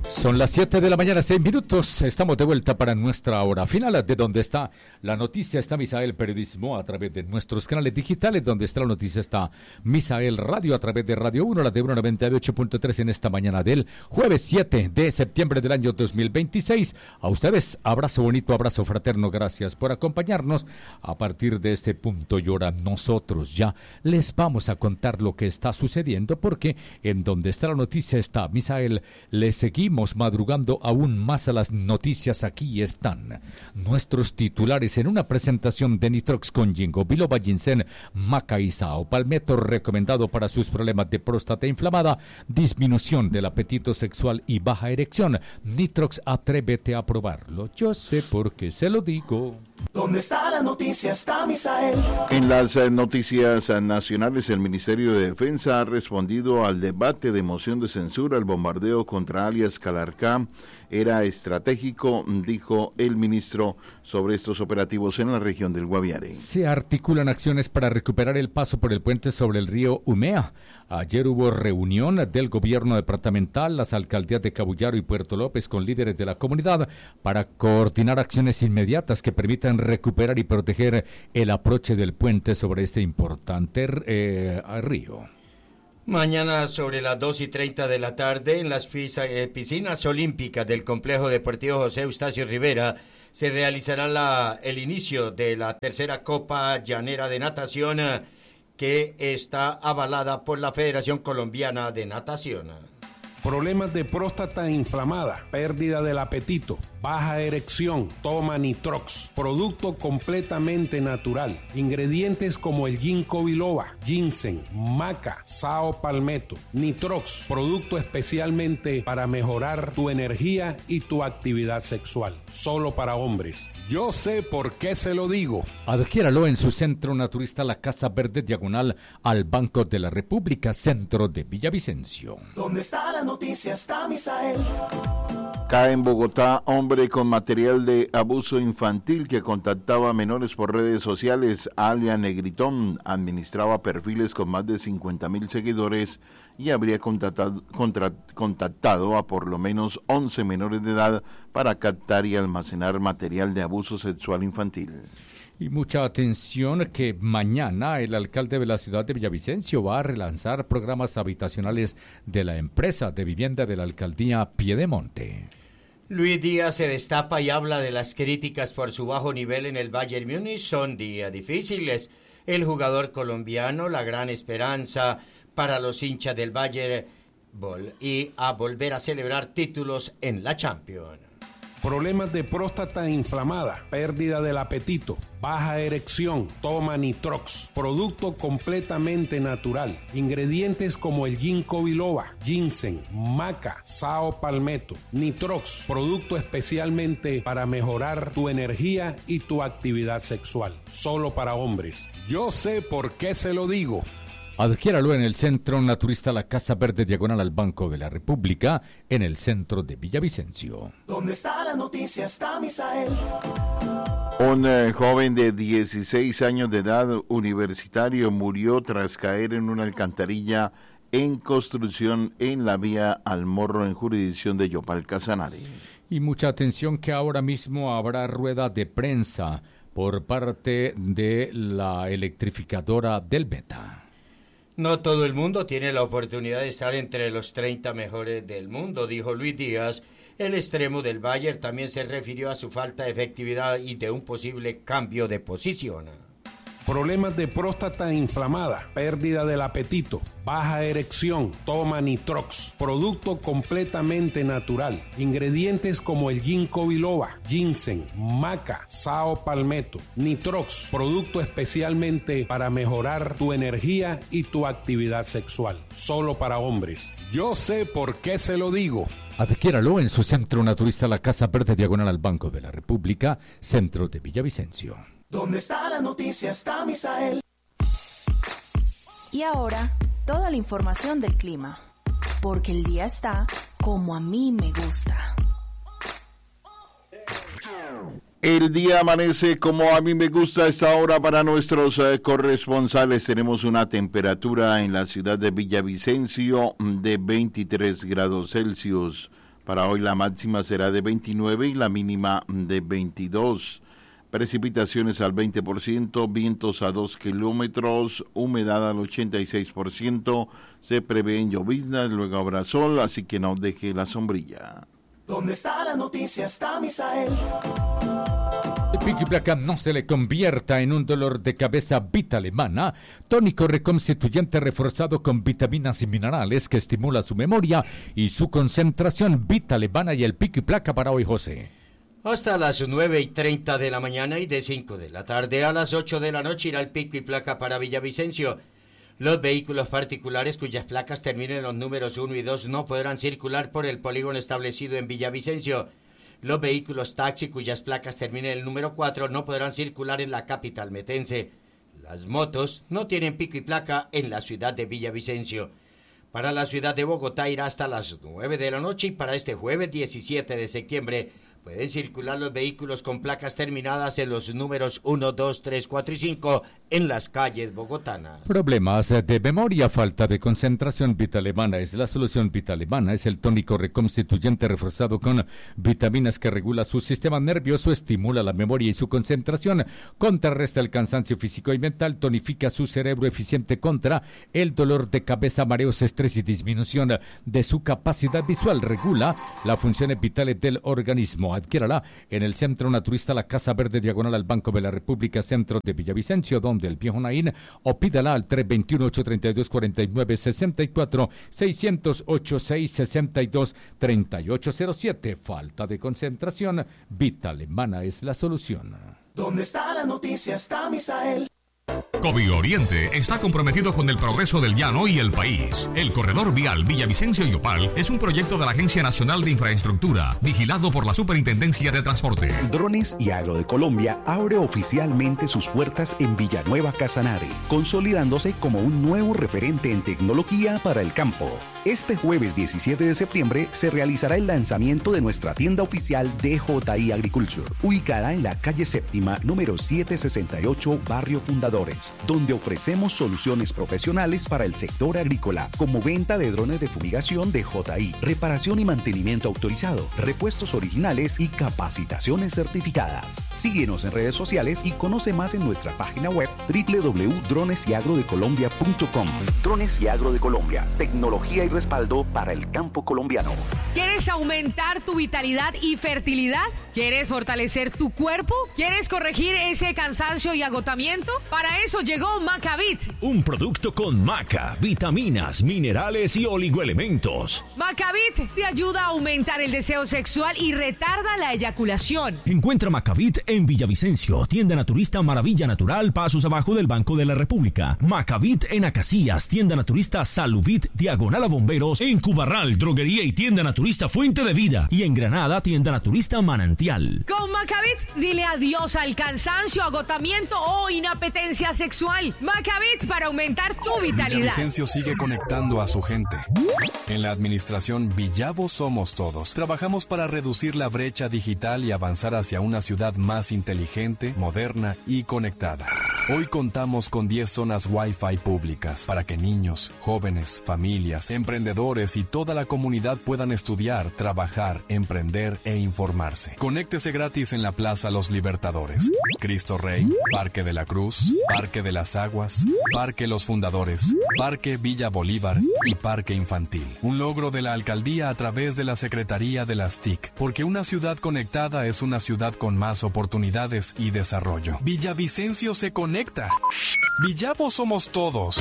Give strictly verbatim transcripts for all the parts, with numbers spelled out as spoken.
Son las siete de la mañana, seis minutos. Estamos de vuelta para nuestra hora final, de donde está la noticia. Está Misael Periodismo a través de nuestros canales digitales. Donde está la noticia está Misael Radio a través de Radio uno, la de uno noventa y ocho punto tres en esta mañana del jueves siete de septiembre del año dos mil veintiséis. A ustedes, abrazo bonito, abrazo fraterno. Gracias por acompañarnos. A partir de este punto y hora, nosotros ya les vamos a contar lo que está sucediendo, porque en donde está la noticia está Misael. Le seguimos madrugando aún más a las noticias. Aquí están nuestros titulares en una presentación de Nitrox con Ginkgo biloba, ginseng, maca y sao palmetto, recomendado para sus problemas de próstata inflamada, disminución del apetito sexual y baja erección. Nitrox, atrévete a probarlo. Yo sé por qué se lo digo. ¿Dónde está la noticia? Está Misael. En las eh, noticias eh, nacionales, el Ministerio de Defensa ha respondido al debate de moción de censura. El bombardeo contra alias Calarcá era estratégico, dijo el ministro sobre estos operativos en la región del Guaviare. Se articulan acciones para recuperar el paso por el puente sobre el río Umea. Ayer hubo reunión del gobierno departamental, las alcaldías de Cabullaro y Puerto López con líderes de la comunidad para coordinar acciones inmediatas que permitan recuperar y proteger el aproche del puente sobre este importante eh, río. Mañana sobre las dos y treinta de la tarde en las piscinas olímpicas del Complejo Deportivo José Eustacio Rivera se realizará la, el inicio de la tercera Copa Llanera de Natación, que está avalada por la Federación Colombiana de Natación. Problemas de próstata inflamada, pérdida del apetito, baja erección, toma Nitrox, producto completamente natural, ingredientes como el Ginkgo biloba, ginseng, maca, sao palmetto. Nitrox, producto especialmente para mejorar tu energía y tu actividad sexual, solo para hombres. Yo sé por qué se lo digo. Adquiéralo en su centro naturista La Casa Verde, diagonal al Banco de la República, centro de Villavicencio. ¿Dónde está la noticia? Está Misael. Cae en Bogotá hombre con material de abuso infantil que contactaba a menores por redes sociales. Alia Negritón administraba perfiles con más de cincuenta mil seguidores y habría contactado, contra, contactado a por lo menos once menores de edad para captar y almacenar material de abuso sexual infantil. Y mucha atención que mañana el alcalde de la ciudad de Villavicencio va a relanzar programas habitacionales de la empresa de vivienda de la alcaldía Piedemonte. Luis Díaz se destapa y habla de las críticas por su bajo nivel en el Bayern Múnich. Son días difíciles. El jugador colombiano, la gran esperanza para los hinchas del Bayern y a volver a celebrar títulos en la Champions. Problemas de próstata inflamada, pérdida del apetito, baja erección, toma Nitrox, producto completamente natural, ingredientes como el Ginkgo biloba, ginseng, maca, sao palmetto. Nitrox, producto especialmente para mejorar tu energía y tu actividad sexual, solo para hombres. Yo sé por qué se lo digo. Adquiéralo en el Centro Naturista La Casa Verde, diagonal al Banco de la República, en el centro de Villavicencio. ¿Dónde está la noticia? Está Misael. Un eh, joven de dieciséis años de edad, universitario, murió tras caer en una alcantarilla en construcción en la vía Al Morro, en jurisdicción de Yopal Casanare. Y mucha atención que ahora mismo habrá rueda de prensa por parte de la electrificadora del Meta. No todo el mundo tiene la oportunidad de estar entre los treinta mejores del mundo, dijo Luis Díaz. El extremo del Bayern también se refirió a su falta de efectividad y de un posible cambio de posición. Problemas de próstata inflamada, pérdida del apetito, baja erección, toma Nitrox, producto completamente natural, ingredientes como el Ginkgo biloba, ginseng, maca, sao palmetto. Nitrox, producto especialmente para mejorar tu energía y tu actividad sexual, solo para hombres. Yo sé por qué se lo digo. Adquiéralo en su centro naturista La Casa Verde, diagonal al Banco de la República, centro de Villavicencio. ¿Dónde está la noticia? Está Misael. Y ahora, toda la información del clima, porque el día está como a mí me gusta. El día amanece como a mí me gusta a esta hora para nuestros eh, corresponsales. Tenemos una temperatura en la ciudad de Villavicencio de veintitrés grados Celsius. Para hoy la máxima será de veintinueve y la mínima de veintidós. Precipitaciones al veinte por ciento, vientos a dos kilómetros, humedad al ochenta y seis por ciento. Se prevén lloviznas, luego habrá sol, así que no deje la sombrilla. ¿Dónde está la noticia? Está Misael. El pico y placa no se le convierta en un dolor de cabeza. Vita Alemana, tónico reconstituyente reforzado con vitaminas y minerales que estimula su memoria y su concentración. Vita Alemana y el pico y placa para hoy, José. Hasta las nueve y treinta de la mañana y de cinco de la tarde a las ocho de la noche irá el pico y placa para Villavicencio. Los vehículos particulares cuyas placas terminen en los números uno y dos no podrán circular por el polígono establecido en Villavicencio. Los vehículos taxi cuyas placas terminen en el número cuatro no podrán circular en la capital metense. Las motos no tienen pico y placa en la ciudad de Villavicencio. Para la ciudad de Bogotá irá hasta las nueve de la noche y para este jueves diecisiete de septiembre pueden circular los vehículos con placas terminadas en los números uno, dos, tres, cuatro y cinco en las calles bogotanas. Problemas de memoria, falta de concentración. Vita Alemana es la solución. Vita Alemana es el tónico reconstituyente reforzado con vitaminas que regula su sistema nervioso, estimula la memoria y su concentración, contrarresta el cansancio físico y mental, tonifica su cerebro, eficiente contra el dolor de cabeza, mareos, estrés y disminución de su capacidad visual, regula las funciones vitales del organismo. Adquiérala en el Centro Naturista La Casa Verde, diagonal al Banco de la República, centro de Villavicencio, donde el viejo Naín, o pídala al tres dos uno, ocho tres dos, cuatro nueve seis cuatro, seis cero ocho, seis seis dos, tres ocho cero siete. Falta de concentración, Vita Alemana es la solución. ¿Dónde está la noticia? Está Misael. Covi Oriente está comprometido con el progreso del llano y el país. El corredor vial Villavicencio y Yopal es un proyecto de la Agencia Nacional de Infraestructura, vigilado por la Superintendencia de Transporte. Drones y Agro de Colombia abre oficialmente sus puertas en Villanueva Casanare, consolidándose como un nuevo referente en tecnología para el campo. Este jueves diecisiete de septiembre se realizará el lanzamiento de nuestra tienda oficial D J I Agriculture, ubicada en la calle séptima, número setecientos sesenta y ocho, Barrio Fundadores, donde ofrecemos soluciones profesionales para el sector agrícola, como venta de drones de fumigación D J I, reparación y mantenimiento autorizado, repuestos originales y capacitaciones certificadas. Síguenos en redes sociales y conoce más en nuestra página web doble u doble u doble u punto drones y agro de colombia punto com. Drones y Agro de Colombia, tecnología y respaldo para el campo colombiano. ¿Quieres aumentar tu vitalidad y fertilidad? ¿Quieres fortalecer tu cuerpo? ¿Quieres corregir ese cansancio y agotamiento? Para eso llegó Macavit. Un producto con maca, vitaminas, minerales y oligoelementos. Macavit te ayuda a aumentar el deseo sexual y retarda la eyaculación. Encuentra Macavit en Villavicencio, tienda naturista Maravilla Natural, pasos abajo del Banco de la República. Macavit en Acacias, tienda naturista Saluvit, diagonal a Bomberos. En Cubarral, droguería y tienda naturista Fuente de Vida. Y en Granada, tienda naturista Manantial. Con Macavit, dile adiós al cansancio, agotamiento o inapetencia sexual. Macavit para aumentar tu vitalidad. Villavicencio sigue conectando a su gente. En la administración Villavo Somos Todos, trabajamos para reducir la brecha digital y avanzar hacia una ciudad más inteligente, moderna y conectada. Hoy contamos con diez zonas Wi-Fi públicas para que niños, jóvenes, familias, emprendedores y toda la comunidad puedan estudiar, trabajar, emprender e informarse. Conéctese gratis en la Plaza Los Libertadores, Cristo Rey, Parque de la Cruz, Parque de las Aguas, Parque Los Fundadores, Parque Villa Bolívar y Parque Infantil. Un logro de la alcaldía a través de la Secretaría de las T I C, porque una ciudad conectada es una ciudad con más oportunidades y desarrollo. Villavicencio se conecta. Villavo Somos Todos.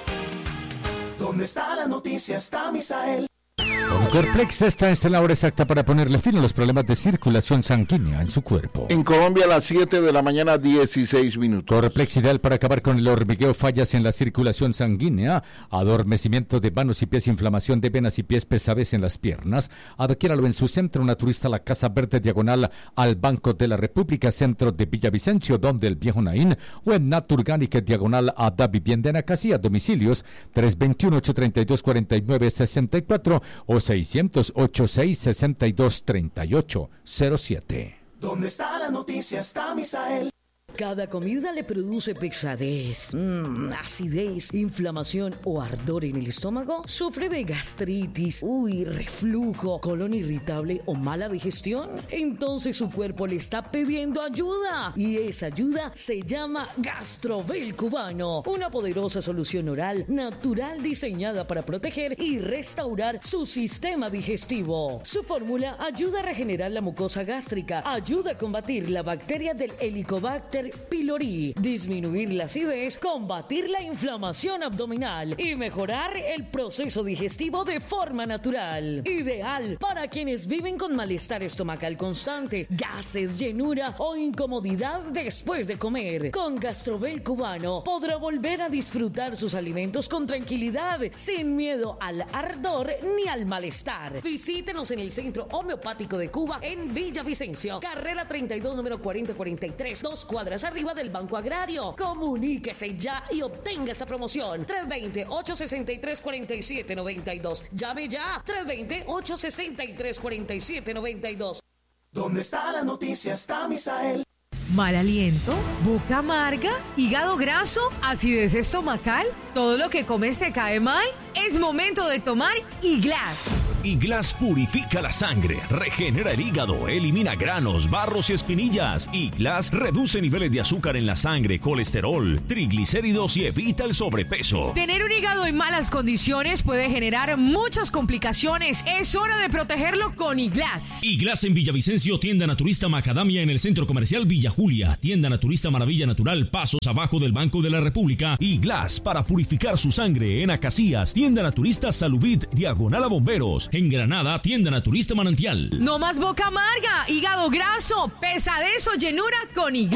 ¿Dónde está la noticia? Está Misael. Corplex está en la hora exacta para ponerle fin a los problemas de circulación sanguínea en su cuerpo. En Colombia a las siete de la mañana, dieciséis minutos. Corplex ideal para acabar con el hormigueo, fallas en la circulación sanguínea, adormecimiento de manos y pies, inflamación de venas y pies, pesadez en las piernas. Adquiéralo en su centro naturista La Casa Verde, diagonal al Banco de la República, centro de Villavicencio, donde el viejo Naín, o en Naturgánica, diagonal a Da Vivienda en Acacia, domicilios tres dos uno, ocho tres dos, cuatro nueve seis cuatro o seis cero ocho, seis seis dos, tres ocho cero siete. ¿Dónde está la noticia? Está Misael. Cada comida le produce pesadez, mmm, acidez, inflamación o ardor en el estómago. ¿Sufre de gastritis, uy, reflujo, colon irritable o mala digestión? Entonces su cuerpo le está pidiendo ayuda. Y esa ayuda se llama Gastrovel Cubano. Una poderosa solución oral natural diseñada para proteger y restaurar su sistema digestivo. Su fórmula ayuda a regenerar la mucosa gástrica, ayuda a combatir la bacteria del Helicobacter pylori, disminuir la acidez, combatir la inflamación abdominal y mejorar el proceso digestivo de forma natural. Ideal para quienes viven con malestar estomacal constante, gases, llenura o incomodidad después de comer. Con Gastrovel Cubano podrá volver a disfrutar sus alimentos con tranquilidad, sin miedo al ardor ni al malestar. Visítenos en el Centro Homeopático de Cuba en Villavicencio, carrera treinta y dos, número cuarenta cuarenta y tres, dos cuadras arriba del Banco Agrario. Comuníquese ya y obtenga esa promoción. tres dos cero, ocho seis tres, cuatro siete nueve dos. Llame ya. tres dos cero, ocho seis tres, cuatro siete nueve dos. ¿Dónde está la noticia? Está Misael. Mal aliento, boca amarga, hígado graso, acidez estomacal, todo lo que comes te cae mal. Es momento de tomar Iglas. Iglas purifica la sangre, regenera el hígado, elimina granos, barros y espinillas. Iglas reduce niveles de azúcar en la sangre, colesterol, triglicéridos y evita el sobrepeso. Tener un hígado en malas condiciones puede generar muchas complicaciones. Es hora de protegerlo con Iglas. Iglas en Villavicencio, tienda naturista Macadamia en el Centro Comercial Villa Julia, tienda naturista Maravilla Natural, pasos abajo del Banco de la República. Iglas para purificar su sangre en Acacias, tienda naturista Saluvit, diagonal a Bomberos. En Granada, tienda naturista Manantial. No más boca amarga, hígado graso, pesadez o llenura con Iglas.